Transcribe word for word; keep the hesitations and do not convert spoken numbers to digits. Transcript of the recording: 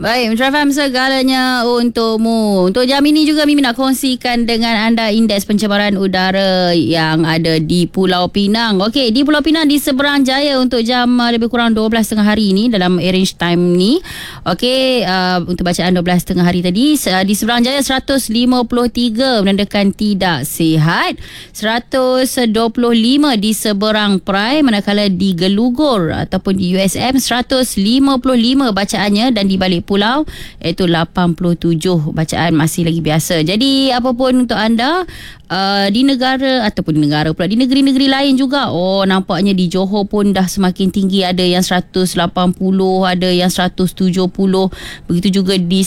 Baik, Metro F M segalanya untukmu. Untuk jam ini juga Mimi nak kongsikan dengan anda indeks pencemaran udara yang ada di Pulau Pinang. Okey, di Pulau Pinang di Seberang Jaya untuk jam uh, lebih kurang dua belas tiga puluh hari ni dalam arrange time ni. Okey, uh, untuk bacaan dua belas tiga puluh hari tadi uh, di Seberang Jaya seratus lima puluh tiga menandakan tidak sihat. seratus dua puluh lima di Seberang Perai, manakala di Gelugur ataupun di U S M seratus lima puluh lima bacaannya, dan di balik pulau iaitu lapan puluh tujuh bacaan, masih lagi biasa. Jadi apapun untuk anda uh, di negara ataupun di negara pula di negeri-negeri lain juga, oh nampaknya di Johor pun dah semakin tinggi, ada yang seratus lapan puluh, ada yang seratus tujuh puluh, begitu juga di